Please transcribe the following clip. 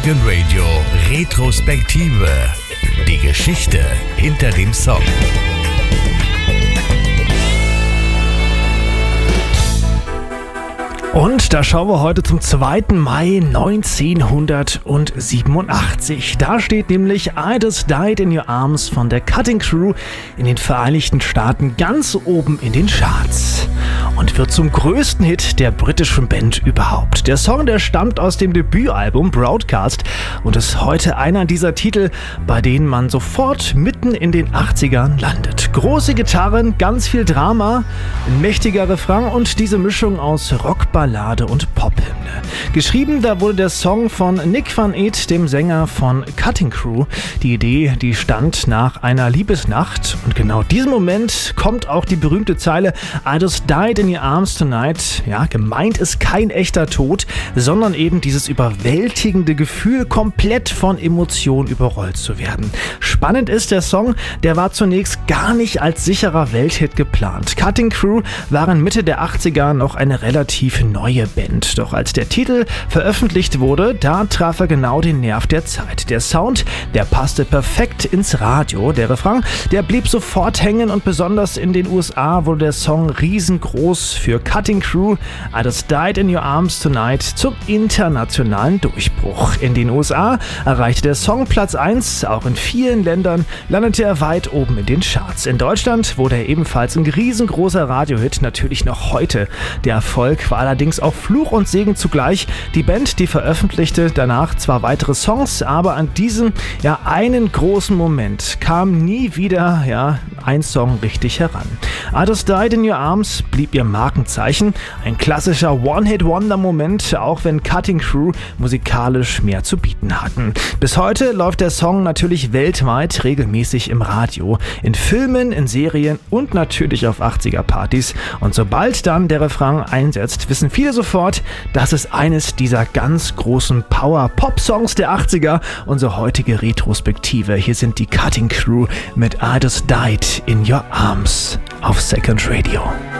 Second Radio Retrospektive. Die Geschichte hinter dem Song. Und da schauen wir heute zum 2. Mai 1987. Da steht nämlich I Just Died in Your Arms von der Cutting Crew in den Vereinigten Staaten ganz oben in den Charts und wird zum größten Hit der britischen Band überhaupt. Der Song, der stammt aus dem Debütalbum Broadcast und ist heute einer dieser Titel, bei denen man sofort mitten in den 80ern landet. Große Gitarren, ganz viel Drama, ein mächtiger Refrain und diese Mischung aus Rockballade und Pophymne. Geschrieben, da wurde der Song von Nick Van Eet, dem Sänger von Cutting Crew. Die Idee, die stand nach einer Liebesnacht und genau diesem Moment kommt auch die berühmte Zeile I Just Died in Your Arms Tonight. Ja, gemeint ist kein echter Tod, sondern eben dieses überwältigende Gefühl, komplett von Emotionen überrollt zu werden. Spannend ist, der Song, der war zunächst gar nicht als sicherer Welthit geplant. Cutting Crew waren Mitte der 80er noch eine relativ neue Band. Doch als der Titel veröffentlicht wurde, da traf er genau den Nerv der Zeit. Der Sound, der passte perfekt ins Radio. Der Refrain, der blieb sofort hängen und besonders in den USA wurde der Song riesengroß für Cutting Crew. I Just Died in Your Arms Tonight zum internationalen Durchbruch. In den USA erreichte der Song Platz 1, auch in vielen Ländern landete er weit oben in den Charts. In Deutschland wurde er ebenfalls ein riesengroßer Radiohit, natürlich noch heute. Der Erfolg war allerdings auch Fluch und Segen zugleich. Die Band, die veröffentlichte danach zwar weitere Songs, aber an diesen einen großen Moment kam nie wieder ein Song richtig heran. I Just Died in Your Arms blieb ihr Markenzeichen, ein klassischer One-Hit-Wonder-Moment, auch wenn Cutting Crew musikalisch mehr zu bieten hatten. Bis heute läuft der Song natürlich weltweit regelmäßig im Radio, in Filmen, in Serien und natürlich auf 80er-Partys. Und sobald dann der Refrain einsetzt, wissen viele sofort, das ist eines dieser ganz großen Power-Pop-Songs der 80er, unsere heutige Retrospektive. Hier sind die Cutting Crew mit I Just Died in Your Arms auf Second Radio.